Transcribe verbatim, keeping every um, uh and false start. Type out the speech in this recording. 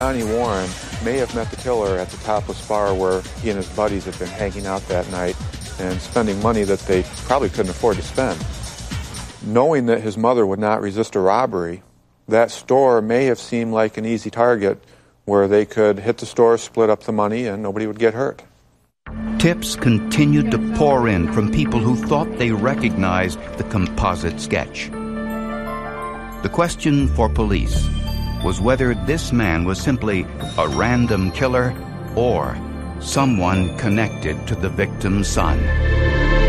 Johnny Warren may have met the killer at the Topless Bar where he and his buddies had been hanging out that night and spending money that they probably couldn't afford to spend. Knowing that his mother would not resist a robbery, that store may have seemed like an easy target where they could hit the store, split up the money, and nobody would get hurt. Tips continued to pour in from people who thought they recognized the composite sketch. The question for police was whether this man was simply a random killer or someone connected to the victim's son.